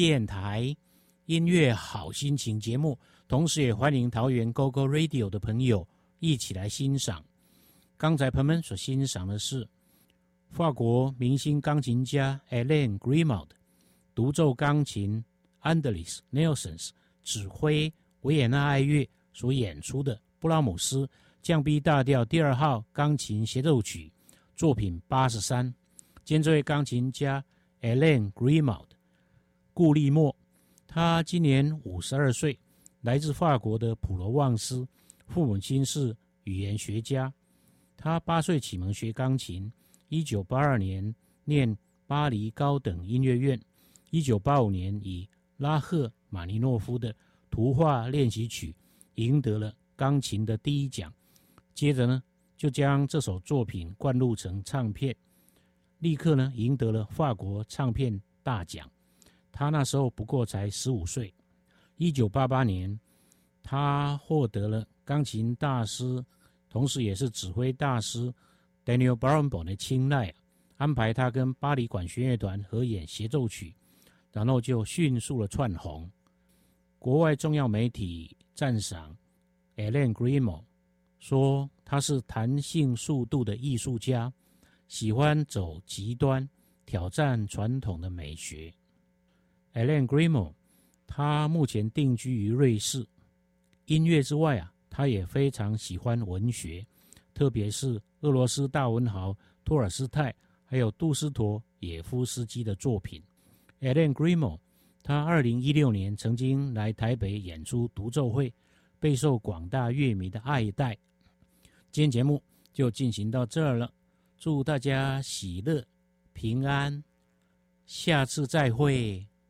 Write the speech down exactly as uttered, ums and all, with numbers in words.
电台音乐好心情节目，同时也欢迎桃园 Go Go Radio 的朋友一起来欣赏。刚才朋友们所欣赏的是法国明星钢琴家 Alain Grimaud 独奏钢琴 Andris Nelsons 指挥维也纳爱乐所演出的布拉姆斯降 B 大调第二号钢琴协奏曲作品八十三。今天这位钢琴家 Alain Grimaud 顾利莫，他今年五十二岁，来自法国的普罗旺斯，父母亲是语言学家。他八岁启蒙学钢琴，一九八二年念巴黎高等音乐院，一九八五年以拉赫玛尼诺夫的图画练习曲赢得了钢琴的第一奖。接着呢，就将这首作品灌录成唱片，立刻呢赢得了法国唱片大奖。他那时候不过才十五岁。一九八八年，他获得了钢琴大师，同时也是指挥大师 Daniel Barenboim 的青睐，安排他跟巴黎管弦乐团合演协奏曲，然后就迅速的窜红。国外重要媒体赞赏 Alain Grimaud， 说他是弹性速度的艺术家，喜欢走极端，挑战传统的美学。Alain Grimaud 他目前定居于瑞士，音乐之外啊，他也非常喜欢文学，特别是俄罗斯大文豪托尔斯泰还有杜斯妥也夫斯基的作品。Alain Grimaud 他二零一六年曾经来台北演出独奏会，备受广大乐迷的爱戴。今天节目就进行到这儿了，祝大家喜乐平安，下次再会。